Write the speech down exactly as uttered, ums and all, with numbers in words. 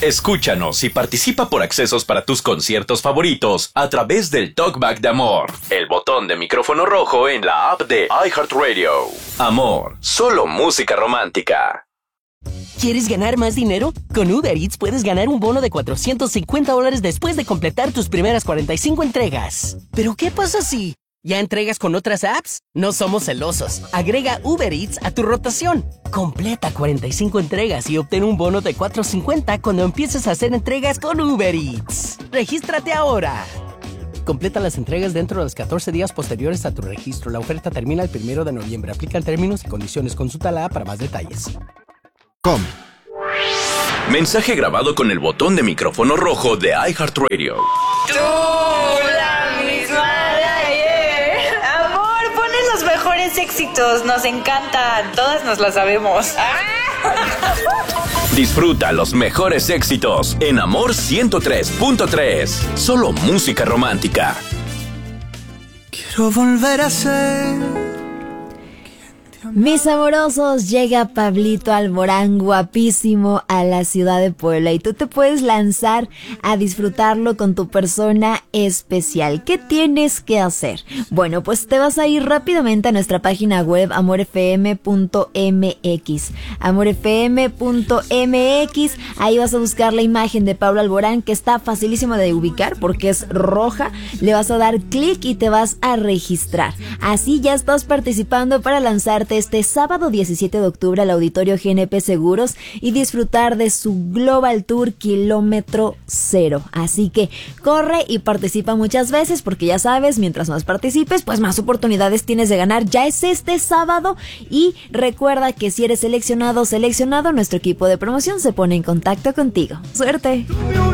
Escúchanos y participa por accesos para tus conciertos favoritos a través del Talkback de Amor, el botón de micrófono rojo en la app de iHeartRadio. Amor, solo música romántica. ¿Quieres ganar más dinero? Con Uber Eats puedes ganar un bono de cuatrocientos cincuenta dólares después de completar tus primeras cuarenta y cinco entregas. ¿Pero qué pasa si ya entregas con otras apps? No somos celosos. Agrega Uber Eats a tu rotación. Completa cuarenta y cinco entregas y obtén un bono de cuatrocientos cincuenta cuando empieces a hacer entregas con Uber Eats. ¡Regístrate ahora! Completa las entregas dentro de los catorce días posteriores a tu registro. La oferta termina el primero de noviembre. Aplican términos y condiciones. Consulta la app para más detalles. Com. Mensaje grabado con el botón de micrófono rojo de iHeartRadio. Tú, la misma de ayer. Amor, pones los mejores éxitos. Nos encantan. Todas nos las sabemos. Disfruta los mejores éxitos en Amor ciento tres punto tres. Solo música romántica. Quiero volver a ser. Mis amorosos, llega Pablito Alborán, guapísimo, a la ciudad de Puebla y tú te puedes lanzar a disfrutarlo con tu persona especial. ¿Qué tienes que hacer? Bueno, pues te vas a ir rápidamente a nuestra página web amor f m punto m x. amor f m punto m x, ahí vas a buscar la imagen de Pablo Alborán, que está facilísimo de ubicar porque es roja. Le vas a dar clic y te vas a registrar. Así ya estás participando para lanzarte este sábado diecisiete de octubre al Auditorio G N P Seguros y disfrutar de su Global Tour Kilómetro Cero. Así que corre y participa muchas veces, porque ya sabes, mientras más participes, pues más oportunidades tienes de ganar. Ya es este sábado y recuerda que si eres seleccionado o seleccionado, nuestro equipo de promoción se pone en contacto contigo. ¡Suerte!